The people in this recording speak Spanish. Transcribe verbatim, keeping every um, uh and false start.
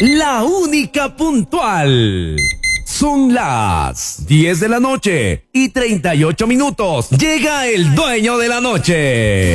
la única puntual. Son las diez de la noche y treinta y ocho minutos. Llega el dueño de la noche.